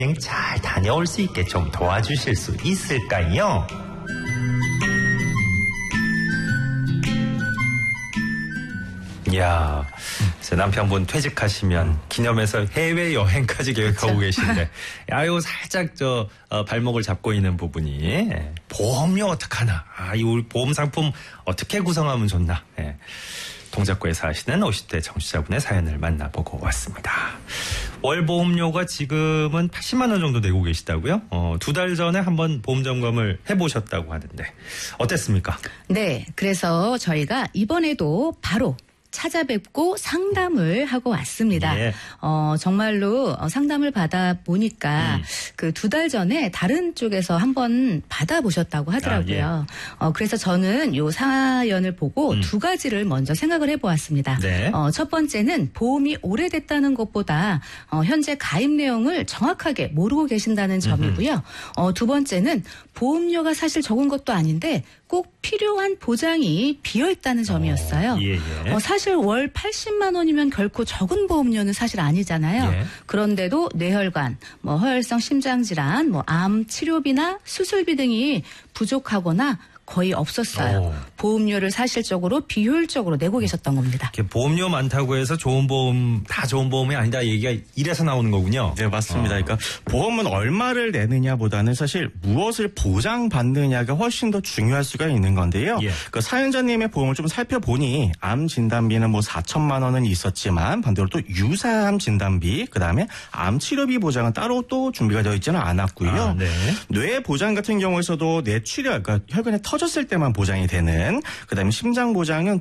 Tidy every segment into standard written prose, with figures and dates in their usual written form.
잘 다녀올 수 있게 좀 도와주실 수 있을까요? 이야, 제 남편분 퇴직하시면 기념해서 해외여행까지 계획하고 계신데, 야, 이거 살짝 발목을 잡고 있는 부분이, 보험료 어떡하나, 이 우리 보험 상품 어떻게 구성하면 좋나, 동작구에 사시는 50대 청취자분의 사연을 만나보고 왔습니다. 월 보험료가 지금은 80만 원 정도 내고 계시다고요? 2달 전에 한번 보험 점검을 해보셨다고 하는데 어땠습니까? 네, 그래서 저희가 이번에도 바로 찾아뵙고 상담을 하고 왔습니다. 예. 정말로 상담을 받아 보니까 그 2달 전에 다른 쪽에서 한번 받아보셨다고 하더라고요. 그래서 저는 요 사연을 보고 두 가지를 먼저 생각을 해보았습니다. 네. 첫 번째는 보험이 오래됐다는 것보다 현재 가입 내용을 정확하게 모르고 계신다는 점이고요. 두 번째는 보험료가 사실 적은 것도 아닌데 꼭 필요한 보장이 비어있다는 점이었어요. 예. 사실 월 80만 원이면 결코 적은 보험료는 사실 아니잖아요. 예. 그런데도 뇌혈관, 허혈성 심장질환, 암 치료비나 수술비 등이 부족하거나 거의 없었어요. 보험료를 사실적으로 비효율적으로 내고 계셨던 겁니다. 보험료 많다고 해서 좋은 보험, 다 좋은 보험이 아니다. 얘기가 이래서 나오는 거군요. 네, 맞습니다. 그러니까 보험은 얼마를 내느냐보다는 사실 무엇을 보장받느냐가 훨씬 더 중요할 수가 있는 건데요. 예. 그 사연자님의 보험을 좀 살펴보니 암 진단비는 4천만 원은 있었지만 반대로 또 유사암 진단비, 그다음에 암 치료비 보장은 따로 또 준비가 되어 있지는 않았고요. 네. 뇌 보장 같은 경우에서도 뇌출혈, 그러니까 혈관에 터졌을 때만 보장이 되는, 그다음에 심장 보장은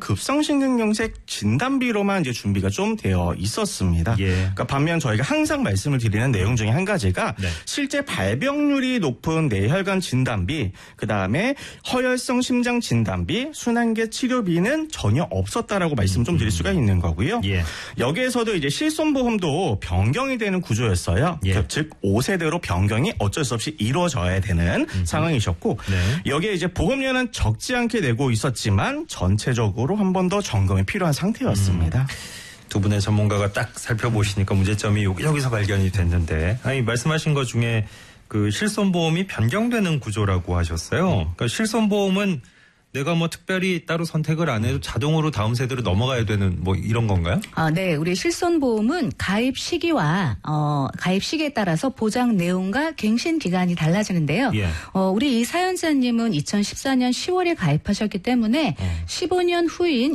급성심근경색 진단비로만 이제 준비가 좀 되어 있었습니다. 예. 그러니까 반면 저희가 항상 말씀을 드리는 내용 중에 한 가지가 실제 발병률이 높은 뇌혈관 진단비, 그다음에 허혈성 심장 진단비, 순환계 치료비는 전혀 없었다라고 말씀 좀 드릴 수가 있는 거고요. 예. 여기에서도 이제 실손보험도 변경이 되는 구조였어요. 예. 즉 5세대로 변경이 어쩔 수 없이 이루어져야 되는 상황이셨고, 여기에 이제 보험료는 적지 않게 내고 있었지만 전체적으로 한 번 더 점검이 필요한 상태였습니다. 두 분의 전문가가 딱 살펴보시니까 문제점이 여기서 발견이 됐는데, 말씀하신 것 중에 그 실손보험이 변경되는 구조라고 하셨어요. 그러니까 실손보험은 내가 특별히 따로 선택을 안 해도 자동으로 다음 세대로 넘어가야 되는 이런 건가요? 네. 우리 실손보험은 가입 시기와 가입 시기에 따라서 보장 내용과 갱신 기간이 달라지는데요. 예. 우리 이 사연자님은 2014년 10월에 가입하셨기 때문에 15년 후인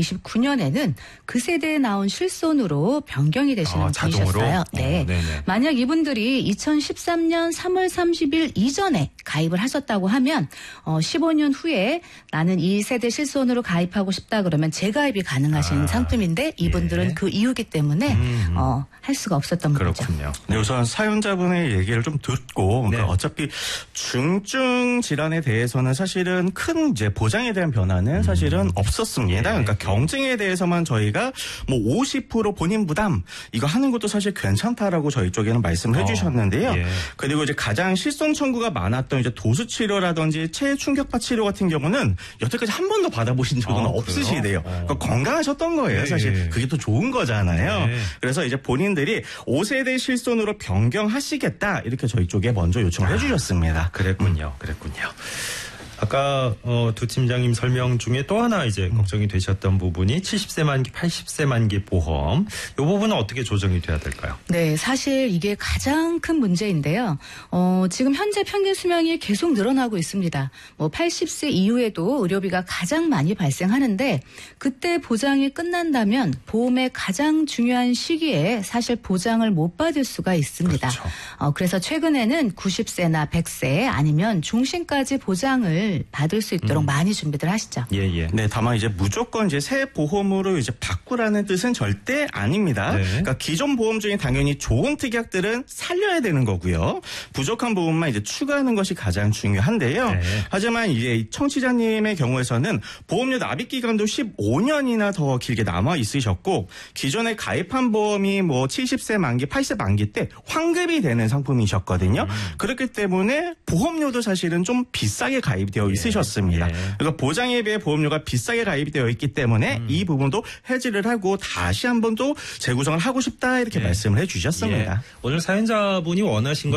2029년에는 그 세대에 나온 실손으로 변경이 되시는 자동으로? 분이셨어요. 네. 네네. 만약 이분들이 2013년 3월 30일 이전에 가입을 하셨다고 하면 15년 후에 나는 이 세대 실손으로 가입하고 싶다 그러면 재가입이 가능하신 상품인데 이분들은 그 이유기 때문에 할 수가 없었던 거죠. 그렇군요. 네, 우선 사연자분의 얘기를 좀 듣고 그러니까 어차피 중증 질환에 대해서는 사실은 큰 이제 보장에 대한 변화는 사실은 없었습니다. 그러니까 경증에 대해서만 저희가 50% 본인 부담 이거 하는 것도 사실 괜찮다라고 저희 쪽에는 말씀을 해주셨는데요. 그리고 이제 가장 실손 청구가 많았던 이제 도수 치료라든지 체해 충격파 치료 같은 경우는 여태까지 한 번도 받아보신 적은 없으시대요. 그러니까 건강하셨던 거예요. 사실 그게 또 좋은 거잖아요. 그래서 이제 본인들이 5세대 실손으로 변경하시겠다 이렇게 저희 쪽에 먼저 요청을 해주셨습니다. 그랬군요. 아까 두 팀장님 설명 중에 또 하나 이제 걱정이 되셨던 부분이 70세 만기, 80세 만기 보험. 이 부분은 어떻게 조정이 돼야 될까요? 네, 사실 이게 가장 큰 문제인데요. 지금 현재 평균 수명이 계속 늘어나고 있습니다. 80세 이후에도 의료비가 가장 많이 발생하는데 그때 보장이 끝난다면 보험의 가장 중요한 시기에 사실 보장을 못 받을 수가 있습니다. 그렇죠. 그래서 최근에는 90세나 100세 아니면 중심까지 보장을 받을 수 있도록 많이 준비들 하시죠. 예. 네, 다만 이제 무조건 이제 새 보험으로 이제 바꾸라는 뜻은 절대 아닙니다. 그러니까 기존 보험 중에 당연히 좋은 특약들은 살려야 되는 거고요. 부족한 부분만 이제 추가하는 것이 가장 중요한데요. 하지만 이제 청취자님의 경우에서는 보험료 납입 기간도 15년이나 더 길게 남아 있으셨고 기존에 가입한 보험이 70세 만기, 80세 만기 때 환급이 되는 상품이셨거든요. 그렇기 때문에 보험료도 사실은 좀 비싸게 가입되어 있으셨습니다. 그러니까 보장에 비해 보험료가 비싸게 가입되어 있기 때문에 이 부분도 해지를 하고 다시 한번 또 재구성을 하고 싶다 이렇게 말씀을 해주셨습니다. 오늘 사연자분이 원하신 것